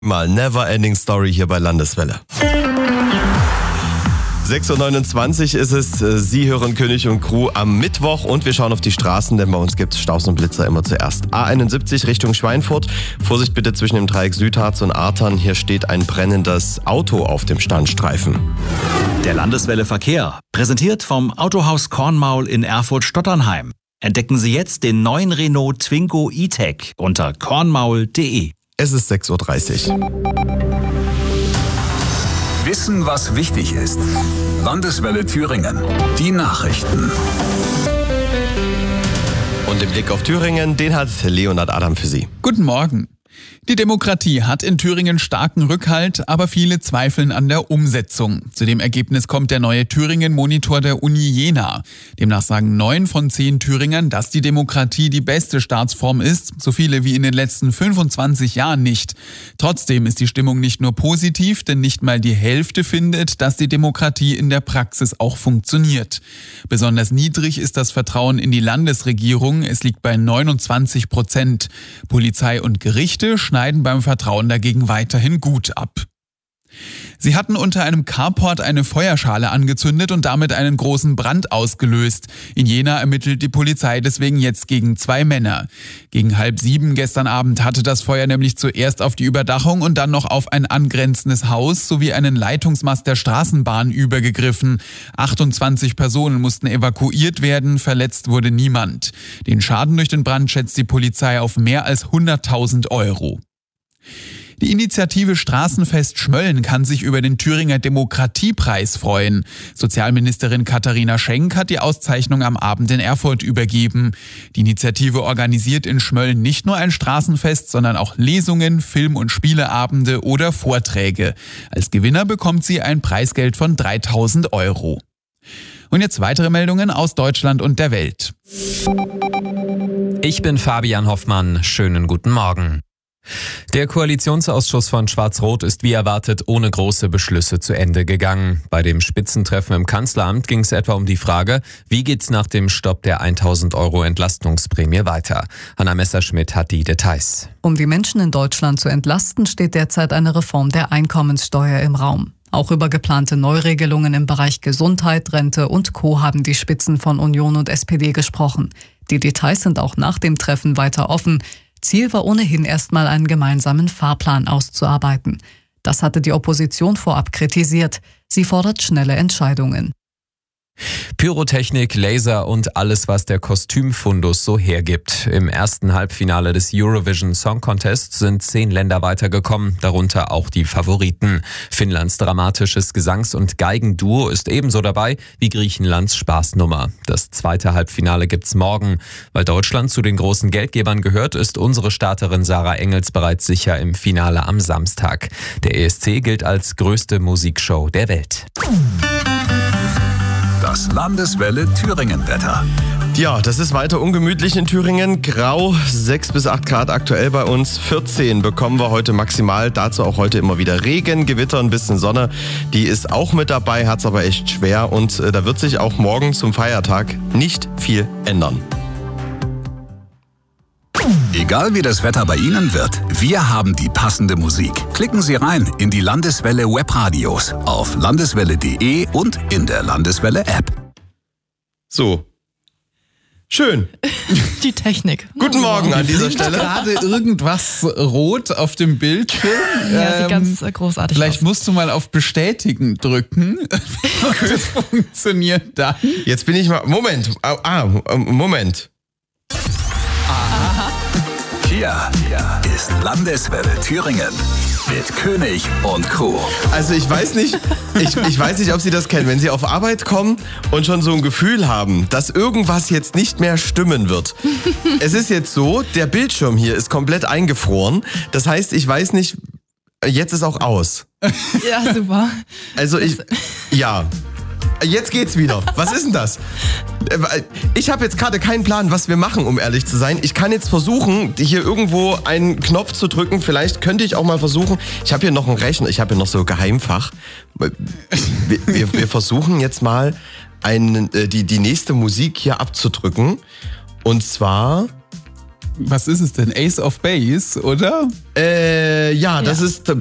Mal Never Ending Story hier bei Landeswelle. 6.29 Uhr ist es. Sie hören König und Crew am Mittwoch und wir schauen auf die Straßen, denn bei uns gibt es Staus und Blitzer immer zuerst. A71 Richtung Schweinfurt. Vorsicht bitte zwischen dem Dreieck Südharz und Artern. Hier steht ein brennendes Auto auf dem Standstreifen. Der Landeswelle Verkehr, präsentiert vom Autohaus Kornmaul in Erfurt-Stotternheim. Entdecken Sie jetzt den neuen Renault Twingo E-Tech unter kornmaul.de. Es ist 6.30 Uhr. Wissen, was wichtig ist. Landeswelle Thüringen. Die Nachrichten. Und den Blick auf Thüringen, den hat Leonhard Adam für Sie. Guten Morgen. Die Demokratie hat in Thüringen starken Rückhalt, aber viele zweifeln an der Umsetzung. Zu dem Ergebnis kommt der neue Thüringen-Monitor der Uni Jena. Demnach sagen 9 von 10 Thüringern, dass die Demokratie die beste Staatsform ist, so viele wie in den letzten 25 Jahren nicht. Trotzdem ist die Stimmung nicht nur positiv, denn nicht mal die Hälfte findet, dass die Demokratie in der Praxis auch funktioniert. Besonders niedrig ist das Vertrauen in die Landesregierung, es liegt bei 29%. Polizei und Gerichte schneiden beim Vertrauen dagegen weiterhin gut ab. Sie hatten unter einem Carport eine Feuerschale angezündet und damit einen großen Brand ausgelöst. In Jena ermittelt die Polizei deswegen jetzt gegen 2 Männer. Gegen 6:30 gestern Abend hatte das Feuer nämlich zuerst auf die Überdachung und dann noch auf ein angrenzendes Haus sowie einen Leitungsmast der Straßenbahn übergegriffen. 28 Personen mussten evakuiert werden, verletzt wurde niemand. Den Schaden durch den Brand schätzt die Polizei auf mehr als 100.000 Euro. Die Initiative Straßenfest Schmölln kann sich über den Thüringer Demokratiepreis freuen. Sozialministerin Katharina Schenk hat die Auszeichnung am Abend in Erfurt übergeben. Die Initiative organisiert in Schmölln nicht nur ein Straßenfest, sondern auch Lesungen, Film- und Spieleabende oder Vorträge. Als Gewinner bekommt sie ein Preisgeld von 3.000 Euro. Und jetzt weitere Meldungen aus Deutschland und der Welt. Ich bin Fabian Hoffmann. Schönen guten Morgen. Der Koalitionsausschuss von Schwarz-Rot ist wie erwartet ohne große Beschlüsse zu Ende gegangen. Bei dem Spitzentreffen im Kanzleramt ging es etwa um die Frage, wie geht's nach dem Stopp der 1.000 Euro Entlastungsprämie weiter? Hanna Messerschmidt hat die Details. Um die Menschen in Deutschland zu entlasten, steht derzeit eine Reform der Einkommenssteuer im Raum. Auch über geplante Neuregelungen im Bereich Gesundheit, Rente und Co. haben die Spitzen von Union und SPD gesprochen. Die Details sind auch nach dem Treffen weiter offen. Ziel war ohnehin erstmal einen gemeinsamen Fahrplan auszuarbeiten. Das hatte die Opposition vorab kritisiert. Sie fordert schnelle Entscheidungen. Pyrotechnik, Laser und alles, was der Kostümfundus so hergibt. Im ersten Halbfinale des Eurovision Song Contest sind 10 Länder weitergekommen, darunter auch die Favoriten. Finnlands dramatisches Gesangs- und Geigenduo ist ebenso dabei wie Griechenlands Spaßnummer. Das zweite Halbfinale gibt's morgen. Weil Deutschland zu den großen Geldgebern gehört, ist unsere Starterin Sarah Engels bereits sicher im Finale am Samstag. Der ESC gilt als größte Musikshow der Welt. Das Landeswelle Thüringen-Wetter. Ja, das ist weiter ungemütlich in Thüringen. Grau, 6 bis 8 Grad aktuell bei uns. 14 bekommen wir heute maximal. Dazu auch heute immer wieder Regen, Gewitter, ein bisschen Sonne. Die ist auch mit dabei, hat's aber echt schwer. Und da wird sich auch morgen zum Feiertag nicht viel ändern. Egal wie das Wetter bei Ihnen wird, wir haben die passende Musik. Klicken Sie rein in die Landeswelle Webradios auf landeswelle.de und in der Landeswelle App. So. Schön. Die Technik. Guten Morgen an dieser Stelle. Gerade irgendwas rot auf dem Bildschirm. Ja, sieht ganz großartig Vielleicht aus. musst du mal auf Bestätigen drücken. Das funktioniert dann. Jetzt bin ich mal... Moment. Moment. Hier ist Landeswelle Thüringen mit König und Crew. Also ich weiß nicht, ob Sie das kennen, wenn Sie auf Arbeit kommen und schon so ein Gefühl haben, dass irgendwas jetzt nicht mehr stimmen wird. Es ist jetzt so, der Bildschirm hier ist komplett eingefroren. Das heißt, ich weiß nicht, jetzt ist auch aus. Ja, super. Also ja. Jetzt geht's wieder. Was ist denn das? Ich habe jetzt gerade keinen Plan, was wir machen, um ehrlich zu sein. Ich kann jetzt versuchen, hier irgendwo einen Knopf zu drücken. Vielleicht könnte ich auch mal versuchen. Ich habe hier noch einen Rechner, ich habe hier noch so Geheimfach. Wir versuchen jetzt mal die nächste Musik hier abzudrücken. Und zwar Was ist es denn? Ace of Base, oder? Ja, das ist